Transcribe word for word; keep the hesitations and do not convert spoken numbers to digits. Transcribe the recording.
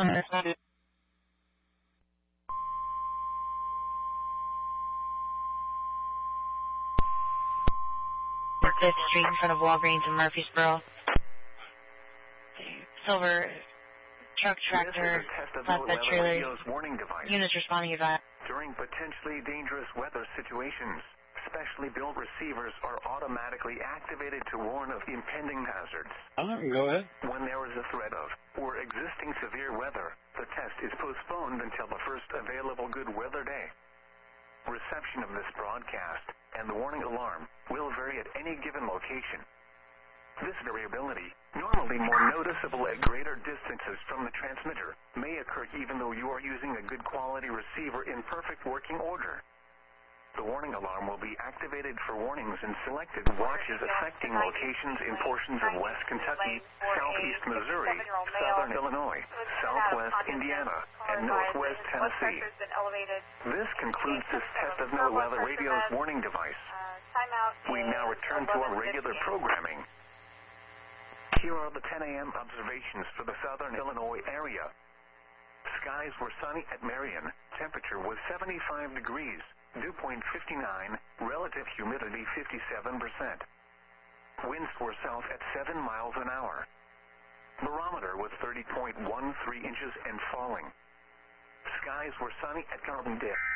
Fifth Street in front of Walgreens in Murfreesboro. Silver truck, tractor, flatbed trailers. Units responding to that. During potentially dangerous weather situations, specially built receivers are automatically activated to warn of impending hazards. Uh, go ahead. When there is a threat of or existing severe weather, the test is postponed until the first available good weather day. Reception of this broadcast and the warning alarm will vary at any given location. This variability, normally more noticeable at greater distances from the transmitter, may occur even though you are using a good quality receiver in perfect working order. The warning alarm will be activated for warnings in selected watches affecting locations in portions of West Kentucky, Southeast Missouri, Southern Illinois, Southwest Indiana, and Northwest Tennessee. This concludes this test of NOAA Weather Radio's warning device. We now return to our regular programming. Here are the ten a m observations for the Southern Illinois area. Skies were sunny at Marion. Temperature was seventy-five degrees. Dew point fifty-nine, relative humidity fifty-seven percent. Winds were south at seven miles an hour. Barometer was thirty point one three inches and falling. Skies were sunny at Carbondale.